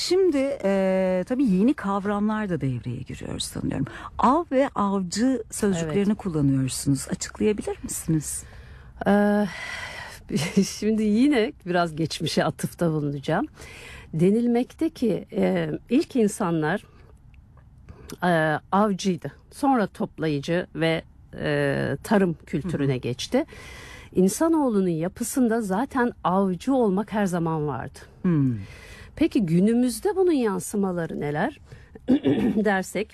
Şimdi tabii yeni kavramlar da devreye giriyor sanıyorum. Av ve avcı sözcüklerini kullanıyorsunuz. Açıklayabilir misiniz? Şimdi yine biraz geçmişe atıfta bulunacağım. Denilmekte ki ilk insanlar avcıydı. Sonra toplayıcı ve tarım kültürüne geçti. İnsanoğlunun yapısında zaten avcı olmak her zaman vardı. Peki günümüzde bunun yansımaları neler? dersek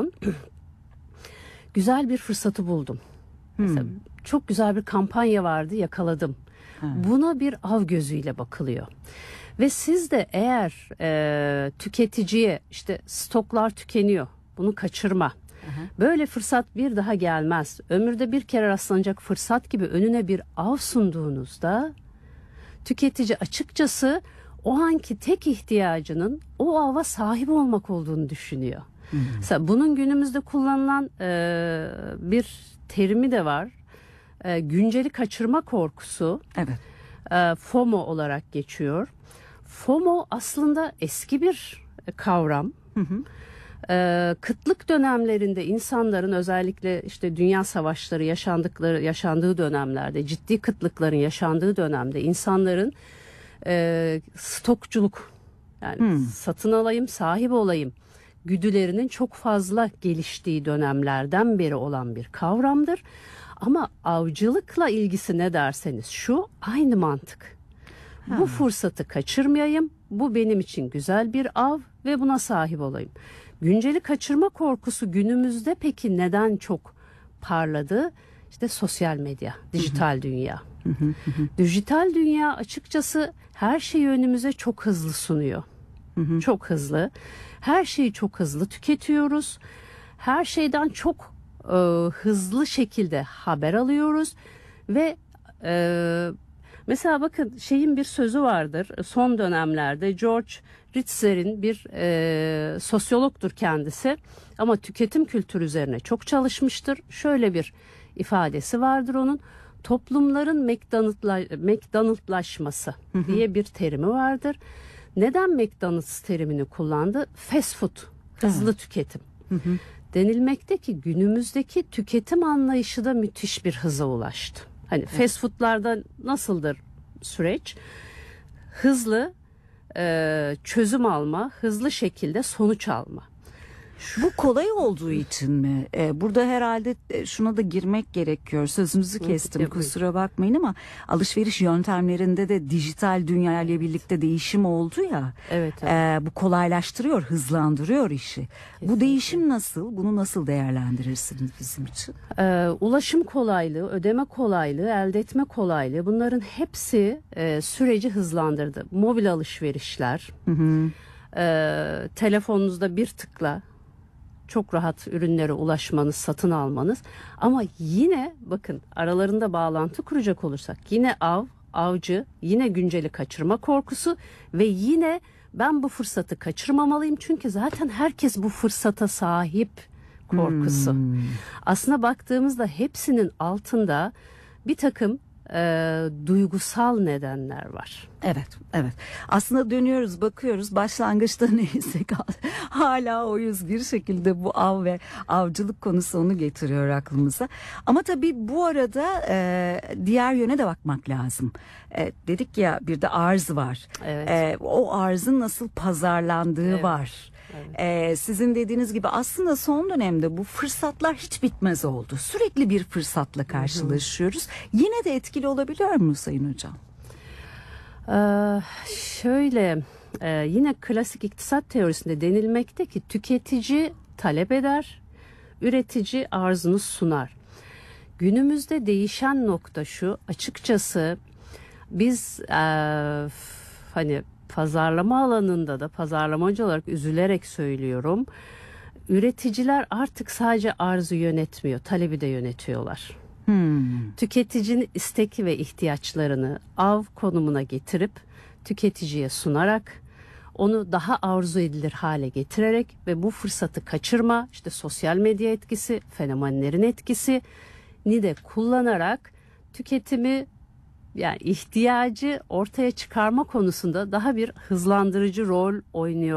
güzel bir fırsatı buldum. Mesela çok güzel bir kampanya vardı, yakaladım. Buna bir av gözüyle bakılıyor. Ve siz de eğer tüketiciye işte stoklar tükeniyor, bunu kaçırma. Böyle fırsat bir daha gelmez. Ömürde bir kere rastlanacak fırsat gibi önüne bir av sunduğunuzda tüketici açıkçası o anki tek ihtiyacının o ava sahip olmak olduğunu düşünüyor. Mesela bunun günümüzde kullanılan bir terimi de var. Günceli kaçırma korkusu. Evet. FOMO olarak geçiyor. FOMO aslında eski bir kavram. Kıtlık dönemlerinde insanların, özellikle işte dünya savaşları yaşandığı dönemlerde, ciddi kıtlıkların yaşandığı dönemde insanların stokçuluk, yani satın alayım, sahip olayım güdülerinin çok fazla geliştiği dönemlerden beri olan bir kavramdır. Ama avcılıkla ilgisi ne derseniz şu, aynı mantık. Bu fırsatı kaçırmayayım, bu benim için güzel bir av ve buna sahip olayım. Günceli kaçırma korkusu günümüzde peki neden çok parladı? İşte sosyal medya, dijital dünya. Dijital dünya açıkçası her şeyi önümüze çok hızlı sunuyor. Çok hızlı. Her şeyi çok hızlı tüketiyoruz. Her şeyden çok hızlı şekilde haber alıyoruz ve mesela bakın şeyin bir sözü vardır son dönemlerde, George Ritzer'in bir sosyologtur kendisi ama tüketim kültürü üzerine çok çalışmıştır. Şöyle bir ifadesi vardır onun: toplumların McDonald'laşması diye bir terimi vardır. Neden McDonald's terimini kullandı? Fast food, hızlı tüketim. Denilmekte ki günümüzdeki tüketim anlayışı da müthiş bir hıza ulaştı. Hani fast foodlarda nasıldır süreç? Hızlı çözüm alma, hızlı şekilde sonuç alma. Bu kolay olduğu için mi? Burada herhalde şuna da girmek gerekiyor. Sözünüzü kestim, kusura bakmayın, ama alışveriş yöntemlerinde de dijital dünya ile birlikte değişim oldu ya. Evet. Bu kolaylaştırıyor, hızlandırıyor işi. Kesinlikle. Bu değişim nasıl? Bunu nasıl değerlendirirsiniz bizim için? Ulaşım kolaylığı, ödeme kolaylığı, elde etme kolaylığı, bunların hepsi süreci hızlandırdı. Mobil alışverişler, telefonunuzda bir tıkla çok rahat ürünlere ulaşmanız, satın almanız. Ama yine bakın, aralarında bağlantı kuracak olursak yine avcı, yine günceli kaçırma korkusu ve yine ben bu fırsatı kaçırmamalıyım çünkü zaten herkes bu fırsata sahip korkusu. Aslında baktığımızda hepsinin altında bir takım duygusal nedenler var. Evet. Aslında dönüyoruz, bakıyoruz, başlangıçta neyse hala oyuz bir şekilde bu av ve avcılık konusu onu getiriyor aklımıza. Ama tabii bu arada diğer yöne de bakmak lazım. Dedik ya, bir de arz var. Evet. O arzın nasıl pazarlandığı var. Evet. Sizin dediğiniz gibi aslında son dönemde bu fırsatlar hiç bitmez oldu. Sürekli bir fırsatla karşılaşıyoruz. Yine de etkili olabiliyor mu Sayın Hocam? Yine klasik iktisat teorisinde denilmekte ki tüketici talep eder, üretici arzını sunar. Günümüzde değişen nokta şu: açıkçası biz hani pazarlama alanında da, pazarlamacı olarak üzülerek söylüyorum, üreticiler artık sadece arzı yönetmiyor, talebi de yönetiyorlar. Tüketicinin istek ve ihtiyaçlarını av konumuna getirip tüketiciye sunarak, onu daha arzu edilir hale getirerek ve bu fırsatı kaçırma, işte sosyal medya etkisi, fenomenlerin etkisini de kullanarak tüketimi, yani ihtiyacı ortaya çıkarma konusunda daha bir hızlandırıcı rol oynuyor.